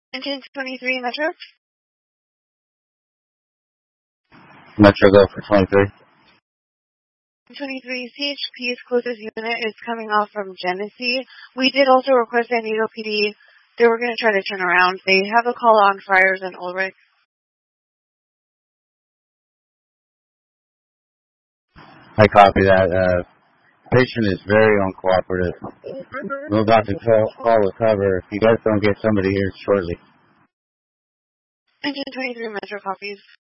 Engine 23 Metro. Metro, go for 23. 23 CHP's closest unit is coming off from Genesee. We did also request San Diego PD. They were going to try to turn around. They have a call on Friars and Ulrich. I copy that. Patient is very uncooperative. We're about to call a cover if you guys don't get somebody here shortly. Engine 23 Metro copies.